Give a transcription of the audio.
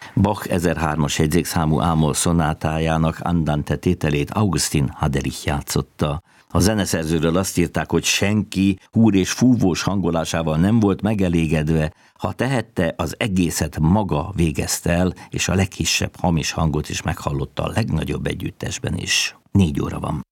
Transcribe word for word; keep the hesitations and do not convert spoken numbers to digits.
Bach ezerhármas jegyzékszámú ámol szonátájának Andante tételét Augustin Haderich játszotta. A zeneszerzőről azt írták, hogy senki húr és fúvós hangolásával nem volt megelégedve, ha tehette, az egészet maga végezte el, és a legkisebb hamis hangot is meghallotta a legnagyobb együttesben is. Négy óra van.